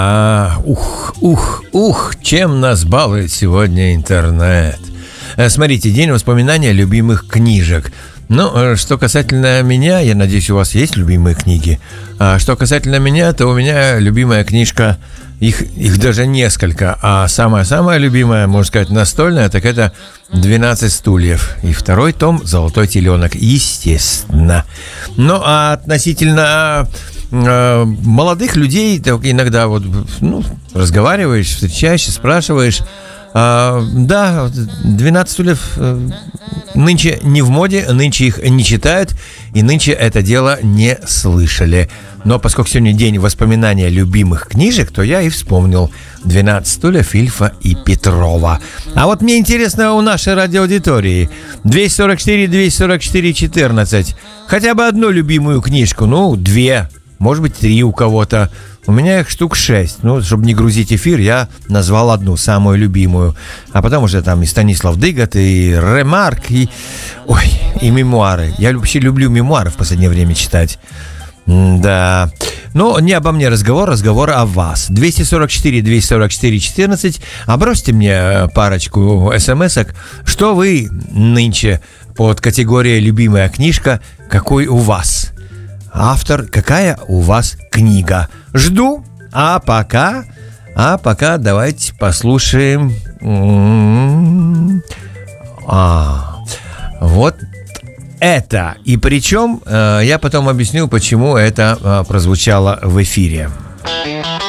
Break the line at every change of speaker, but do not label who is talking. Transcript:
Чем нас балует сегодня интернет. Смотрите, день воспоминания любимых книжек. Ну, что касательно меня, я надеюсь, у вас есть любимые книги. А что касательно меня, то у меня любимая книжка, их даже несколько. А самая любимая, можно сказать, настольная, так это «12 стульев». И второй том «Золотой теленок», естественно. Ну, а относительно молодых людей, так иногда вот, разговариваешь, встречаешься, спрашиваешь. Да, 12 стульев нынче не в моде, нынче их не читают, и нынче это дело не слышали. Но поскольку сегодня день воспоминания любимых книжек, то я и вспомнил 12 стульев Ильфа и Петрова. А вот мне интересно у нашей радиоаудитории 244-244-14. Хотя бы одну любимую книжку, 2, может быть 3 у кого-то. У меня их штук 6. Чтобы не грузить эфир, я назвал одну, самую любимую. А потом уже там и Станислав Дыгот, и Ремарк, и мемуары. Я вообще люблю мемуары в последнее время читать. Да. Но не обо мне разговор о вас. 244-244-14. А бросьте мне парочку смс-ок. Что вы нынче под категорией «любимая книжка», какой у вас? Автор, какая у вас книга? Жду. А пока давайте послушаем. Вот это. И причем я потом объясню, почему это прозвучало в эфире.